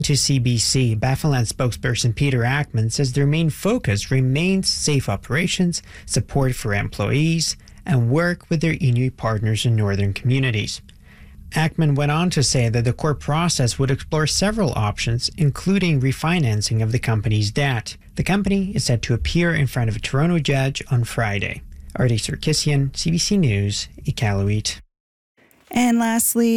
To CBC, Baffinland spokesperson Peter Ackman says their main focus remains safe operations, support for employees, and work with their Inuit partners in northern communities. Ackman went on to say that the court process would explore several options, including refinancing of the company's debt. The company is set to appear in front of a Toronto judge on Friday. Artie Sarkisian, CBC News, Iqaluit. And lastly,